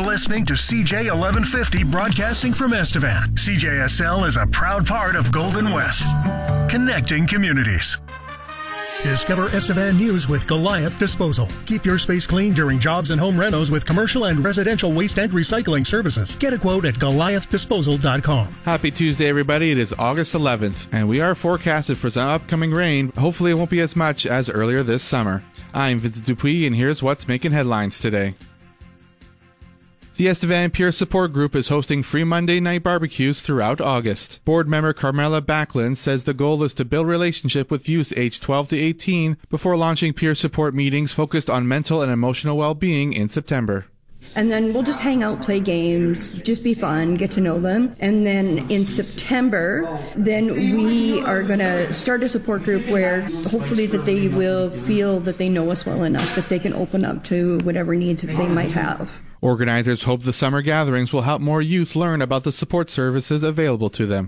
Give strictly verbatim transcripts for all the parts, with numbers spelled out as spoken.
You're listening to C J eleven fifty broadcasting from Estevan. C J S L is a proud part of Golden West, connecting communities. Discover Estevan News with Goliath Disposal. Keep your space clean during jobs and home renos with commercial and residential waste and recycling services. Get a quote at goliath disposal dot com. Happy Tuesday, everybody. It is August eleventh, and we are forecasted for some upcoming rain. Hopefully it won't be as much as earlier this summer. I'm Vincent Dupuis, and here's what's making headlines today. The Estevan Peer Support Group is hosting free Monday night barbecues throughout August. Board member Carmela Backlund says the goal is to build relationship with youth aged twelve to eighteen before launching peer support meetings focused on mental and emotional well-being in September. And then we'll just hang out, play games, just be fun, get to know them. And then in September, then we are going to start a support group where hopefully that they will feel that they know us well enough that they can open up to whatever needs that they might have. Organizers hope the summer gatherings will help more youth learn about the support services available to them.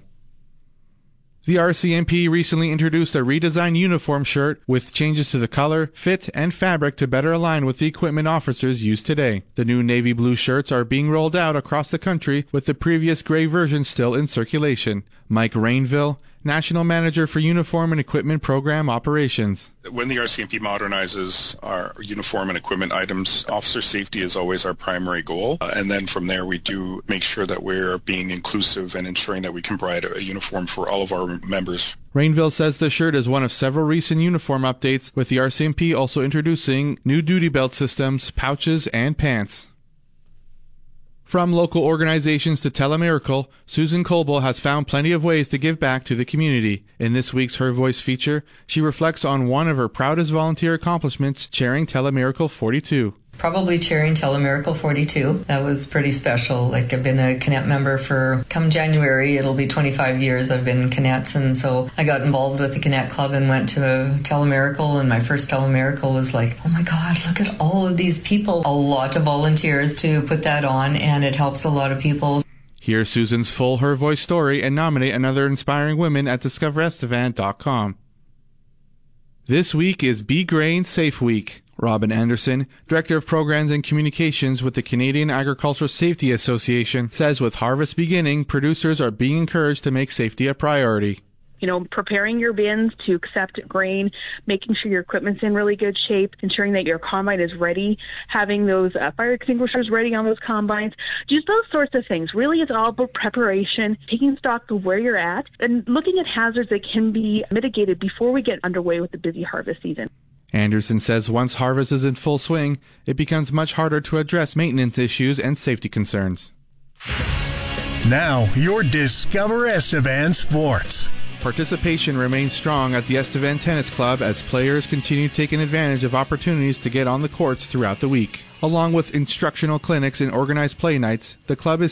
The R C M P recently introduced a redesigned uniform shirt with changes to the color, fit, and fabric to better align with the equipment officers use today. The new navy blue shirts are being rolled out across the country, with the previous gray version still in circulation. Mike Rainville, National Manager for Uniform and Equipment Program Operations. When the R C M P modernizes our uniform and equipment items, officer safety is always our primary goal. Uh, and then from there, we do make sure that we're being inclusive and ensuring that we can provide a uniform for all of our members. Rainville says the shirt is one of several recent uniform updates, with the R C M P also introducing new duty belt systems, pouches, and pants. From local organizations to Telemiracle, Susan Colbo has found plenty of ways to give back to the community. In this week's Her Voice feature, she reflects on one of her proudest volunteer accomplishments, chairing Telemiracle forty-two. Probably chairing Telemiracle forty-two. That was pretty special. Like, I've been a Connect member for, come January, it'll be twenty-five years I've been Connects, and so I got involved with the Connect Club and went to a Telemiracle, and my first Telemiracle was like, oh my God, look at all of these people. A lot of volunteers to put that on, and it helps a lot of people. Hear Susan's full Her Voice story and nominate another inspiring women at discover estevan dot com. This week is Be Grain Safe Week. Robin Anderson, Director of Programs and Communications with the Canadian Agricultural Safety Association, says with harvest beginning, producers are being encouraged to make safety a priority. You know, preparing your bins to accept grain, making sure your equipment's in really good shape, ensuring that your combine is ready, having those uh, fire extinguishers ready on those combines, just those sorts of things. Really, it's all about preparation, taking stock of where you're at, and looking at hazards that can be mitigated before we get underway with the busy harvest season. Anderson says once harvest is in full swing, it becomes much harder to address maintenance issues and safety concerns. Now, your Discover Estevan Sports. Participation remains strong at the Estevan Tennis Club as players continue taking advantage of opportunities to get on the courts throughout the week. Along with instructional clinics and organized play nights, the club is